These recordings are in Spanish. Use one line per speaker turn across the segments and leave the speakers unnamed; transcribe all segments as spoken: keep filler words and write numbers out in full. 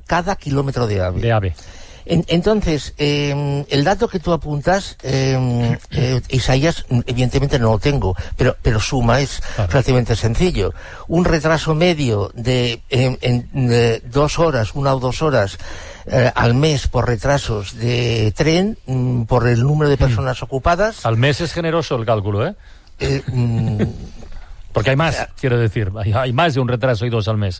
cada kilómetro de AVE.
De AVE.
En, entonces, eh, el dato que tú apuntas, eh, eh, Isaías, evidentemente no lo tengo, pero, pero suma, es claro. relativamente sencillo. Un retraso medio de, en, en, de dos horas, una o dos horas eh, al mes por retrasos de tren, mm, por el número de personas mm. ocupadas.
Al mes es generoso el cálculo, ¿eh?
eh mm,
Porque hay más, o sea, quiero decir, hay, hay más de un retraso y dos al mes.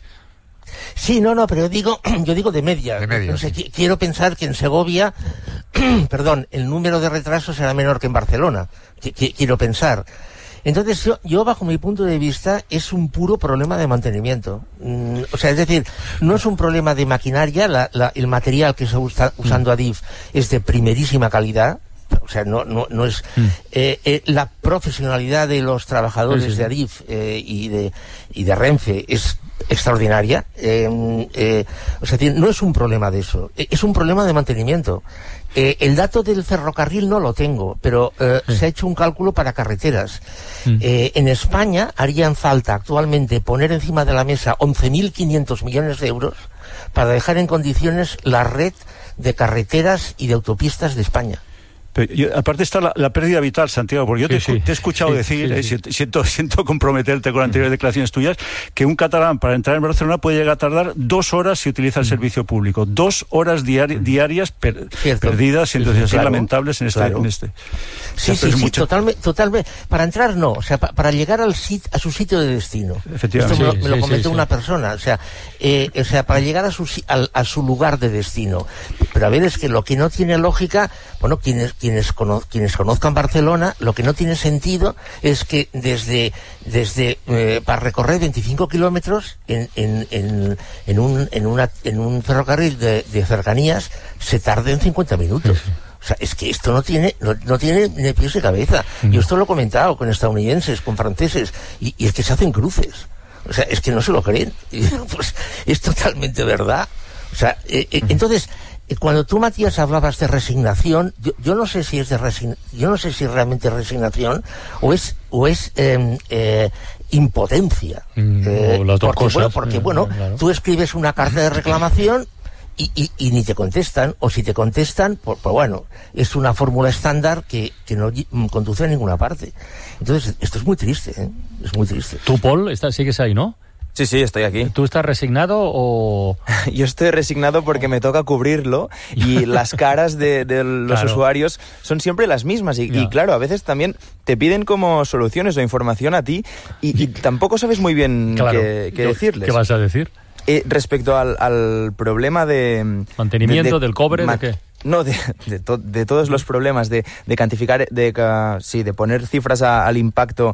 Sí, no, no, pero yo digo, yo digo de media.
De media
no sé,
sí.
Quiero pensar que en Segovia, perdón, el número de retrasos será menor que en Barcelona. Qu quiero pensar. Entonces, yo, yo, bajo mi punto de vista, es un puro problema de mantenimiento. Mm, o sea, es decir, no es un problema de maquinaria, la, la, el material que se está usando Adif es de primerísima calidad. O sea, no, no, no es mm. eh, eh, la profesionalidad de los trabajadores sí, sí. de Adif eh, y de y de Renfe es extraordinaria. Eh, eh, o sea, no es un problema de eso, es un problema de mantenimiento. Eh, el dato del ferrocarril no lo tengo, pero eh, sí. se ha hecho un cálculo para carreteras. Mm. Eh, en España harían falta actualmente poner encima de la mesa once mil quinientos millones de euros para dejar en condiciones la red de carreteras y de autopistas de España.
Pero yo, aparte está la, la pérdida vital, Santiago, porque yo sí, te, sí. te he escuchado sí, decir, sí, sí. Eh, siento, siento comprometerte con anteriores declaraciones tuyas, que un catalán para entrar en Barcelona puede llegar a tardar dos horas si utiliza el mm. servicio público. Dos horas diari diarias per perdidas, en situaciones claro, lamentables en este...
Claro.
En este.
Sí, o sea, sí, sí, mucho... totalmente, totalmente. Para entrar no, o sea, pa para llegar al sit a su sitio de destino.
Efectivamente.
Esto me,
sí,
me lo
sí,
comentó
sí,
una
sí.
persona, o sea, eh, o sea, para llegar a su, a, a su lugar de destino. Pero a ver, es que lo que no tiene lógica, bueno, quienes, quienes, cono quienes conozcan Barcelona, lo que no tiene sentido es que desde, desde eh, para recorrer veinticinco kilómetros en, en, en, en, un, en, una, en un ferrocarril de, de cercanías se tarden cincuenta minutos. Sí. O sea, es que esto no tiene, no, no tiene ni pies ni cabeza. Mm. Yo esto lo he comentado con estadounidenses, con franceses, y, y es que se hacen cruces. O sea, es que no se lo creen. Y, pues es totalmente verdad. O sea, eh, eh, entonces, eh, cuando tú, Matías, hablabas de resignación, yo, yo no sé si es de resign, yo no sé si realmente es resignación o es, o es eh, eh, impotencia.
Mm,
eh,
o las dos
porque,
cosas.
Bueno, porque, bueno, claro. tú escribes una carta de reclamación Y, y, y ni te contestan, o si te contestan, pues, pues bueno, es una fórmula estándar que, que no conduce a ninguna parte. Entonces, esto es muy triste, ¿eh? Es muy triste.
Tú, Paul, estás, sigues ahí, ¿no?
Sí, sí, estoy aquí.
¿Tú estás resignado o...?
Yo estoy resignado porque me toca cubrirlo y las caras de, de los claro. usuarios son siempre las mismas. Y, y claro, a veces también te piden como soluciones o información a ti y, y tampoco sabes muy bien claro. qué, qué decirles.
¿Qué vas a decir?
Eh, respecto al, al problema de...
¿Mantenimiento
de, de,
del cobre? ¿De qué?
No, de, de, to, de todos los problemas, de, de cuantificar, de, uh, sí, de poner cifras a, al impacto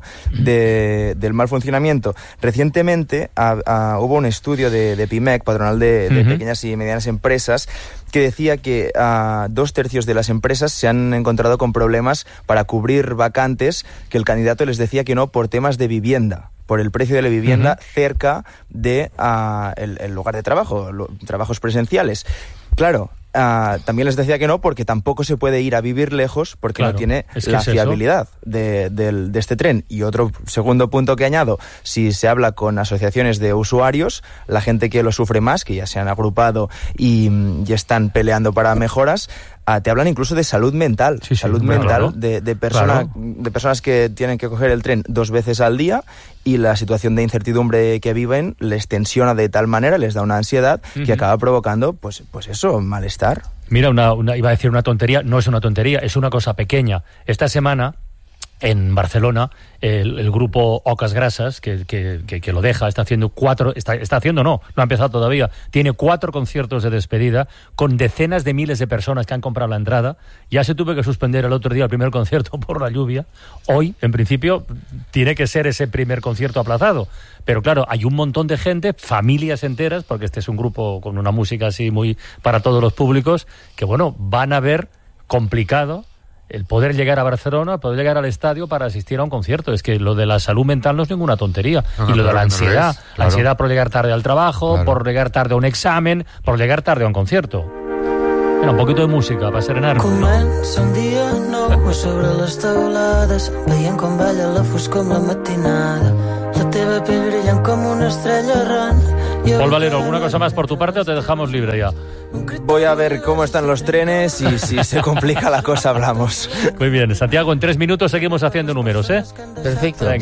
de, del mal funcionamiento. Recientemente a, a, hubo un estudio de, de PIMEC, Patronal de, de uh-huh. Pequeñas y Medianas Empresas, que decía que uh, dos tercios de las empresas se han encontrado con problemas para cubrir vacantes que el candidato les decía que no por temas de vivienda, por el precio de la vivienda uh-huh. cerca de uh, el, el lugar de trabajo, lo, trabajos presenciales. Claro, uh, también les decía que no porque tampoco se puede ir a vivir lejos porque claro, no tiene es que la es fiabilidad de, de, de este tren. Y otro segundo punto que añado, si se habla con asociaciones de usuarios, la gente que lo sufre más, que ya se han agrupado y, y están peleando para mejoras, Uh, te hablan incluso de salud mental, sí, sí, salud claro, mental claro. de, de, persona, claro. de personas que tienen que coger el tren dos veces al día y la situación de incertidumbre que viven les tensiona de tal manera, les da una ansiedad uh-huh. que acaba provocando, pues, pues eso, malestar.
Mira, una, una, iba a decir una tontería, no es una tontería, es una cosa pequeña. Esta semana, en Barcelona, el, el grupo Ocas Grasas, que, que, que, que lo deja, está haciendo cuatro, está, está haciendo no, no ha empezado todavía, tiene cuatro conciertos de despedida con decenas de miles de personas que han comprado la entrada. Ya se tuvo que suspender el otro día el primer concierto por la lluvia. Hoy, en principio, tiene que ser ese primer concierto aplazado. Pero claro, hay un montón de gente, familias enteras, porque este es un grupo con una música así muy para todos los públicos, que bueno, van a ver complicado el poder llegar a Barcelona, poder llegar al estadio para asistir a un concierto. Es que lo de la salud mental no es ninguna tontería. No, no, y lo de la ansiedad, no claro. la ansiedad por llegar tarde al trabajo, claro. por llegar tarde a un examen, por llegar tarde a un concierto. Mira, un poquito de música para serenar-nos.
Comença un dia nou sobre les teulades, veient com balla la foscor amb la matinada. La teva pell brillant com una estrella errant
Paul Valero, ¿alguna cosa más por tu parte o te dejamos libre ya?
Voy a ver cómo están los trenes y si se complica la cosa hablamos.
Muy bien, Santiago, en tres minutos seguimos haciendo números, ¿eh?
Perfecto.
Venga.